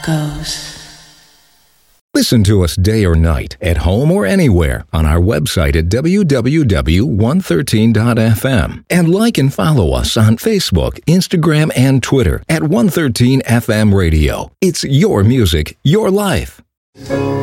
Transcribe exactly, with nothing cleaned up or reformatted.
goes. Listen to us day or night, at home or anywhere, on our website at w w w dot one thirteen dot f m. And like and follow us on Facebook, Instagram, and Twitter at one thirteen F M Radio. It's your music, your life.